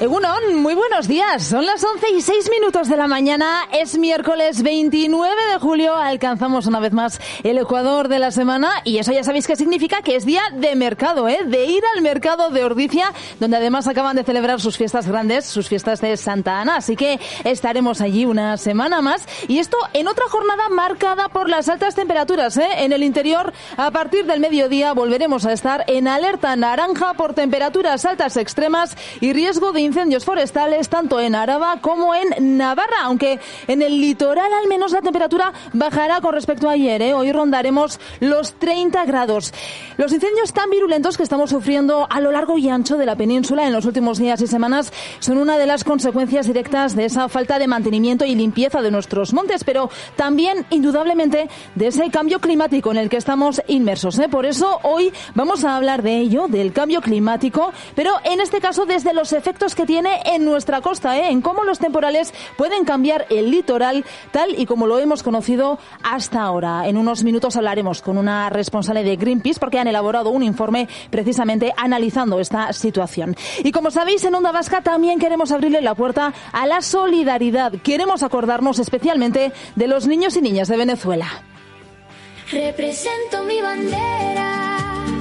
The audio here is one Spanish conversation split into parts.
Egunon, muy buenos días. Son las 11:06 de la mañana. Es miércoles 29 de julio. Alcanzamos una vez más el ecuador de la semana y eso ya sabéis que significa que es día de mercado, de ir al mercado de Ordizia, donde además acaban de celebrar sus fiestas grandes, sus fiestas de Santa Ana. Así que estaremos allí una semana más y esto en otra jornada marcada por las altas temperaturas. En el interior, a partir del mediodía, volveremos a estar en alerta naranja por temperaturas altas extremas y riesgo de incendios forestales tanto en Araba como en Navarra, aunque en el litoral al menos la temperatura bajará con respecto a ayer. Hoy rondaremos los 30 grados. Los incendios tan virulentos que estamos sufriendo a lo largo y ancho de la península en los últimos días y semanas son una de las consecuencias directas de esa falta de mantenimiento y limpieza de nuestros montes, pero también indudablemente de ese cambio climático en el que estamos inmersos. Por eso hoy vamos a hablar de ello, del cambio climático, pero en este caso desde los efectos que tiene en nuestra costa, en cómo los temporales pueden cambiar el litoral tal y como lo hemos conocido hasta ahora. En unos minutos hablaremos con una responsable de Greenpeace porque han elaborado un informe precisamente analizando esta situación. Y como sabéis, en Onda Vasca también queremos abrirle la puerta a la solidaridad. Queremos acordarnos especialmente de los niños y niñas de Venezuela. Represento mi bandera.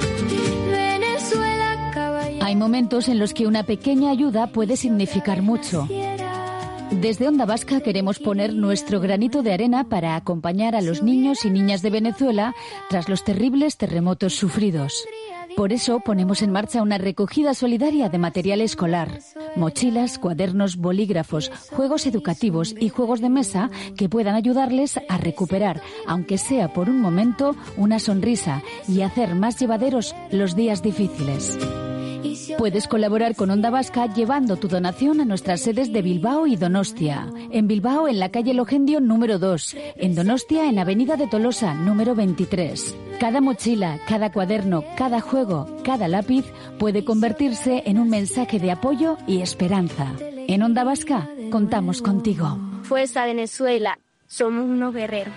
Hay momentos en los que una pequeña ayuda puede significar mucho. Desde Onda Vasca queremos poner nuestro granito de arena para acompañar a los niños y niñas de Venezuela tras los terribles terremotos sufridos. Por eso ponemos en marcha una recogida solidaria de material escolar, mochilas, cuadernos, bolígrafos, juegos educativos y juegos de mesa que puedan ayudarles a recuperar, aunque sea por un momento, una sonrisa y hacer más llevaderos los días difíciles. Puedes colaborar con Onda Vasca llevando tu donación a nuestras sedes de Bilbao y Donostia. En Bilbao, en la calle Logendio número 2. En Donostia, en Avenida de Tolosa número 23. Cada mochila, cada cuaderno, cada juego, cada lápiz puede convertirse en un mensaje de apoyo y esperanza. En Onda Vasca, contamos contigo. Fuerza Venezuela, somos unos guerreros.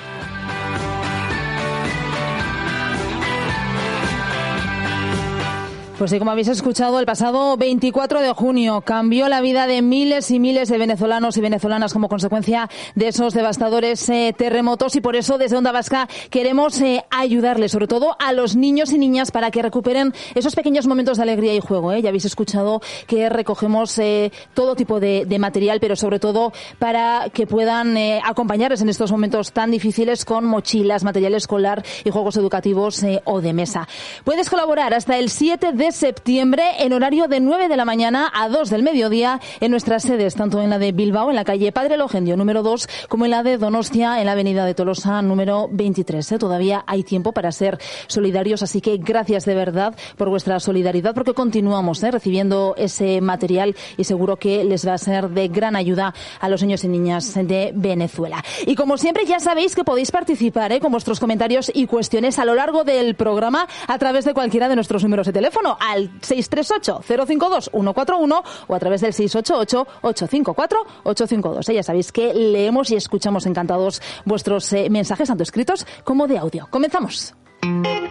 Pues sí, como habéis escuchado, el pasado 24 de junio cambió la vida de miles y miles de venezolanos y venezolanas como consecuencia de esos devastadores terremotos y por eso desde Onda Vasca queremos ayudarles, sobre todo a los niños y niñas, para que recuperen esos pequeños momentos de alegría y juego. Ya habéis escuchado que recogemos todo tipo de material, pero sobre todo para que puedan acompañarles en estos momentos tan difíciles con mochilas, material escolar y juegos educativos o de mesa. Puedes colaborar hasta el 7 de septiembre en horario de 9 de la mañana a 2 del mediodía en nuestras sedes, tanto en la de Bilbao, en la calle Padre Logendio número 2, como en la de Donostia, en la avenida de Tolosa número 23. Todavía hay tiempo para ser solidarios, así que gracias de verdad por vuestra solidaridad, porque continuamos recibiendo ese material y seguro que les va a ser de gran ayuda a los niños y niñas de Venezuela. Y como siempre ya sabéis que podéis participar con vuestros comentarios y cuestiones a lo largo del programa a través de cualquiera de nuestros números de teléfono, al 638-052-141 o a través del 688-854-852. Ya sabéis que leemos y escuchamos encantados vuestros mensajes, tanto escritos como de audio. Comenzamos.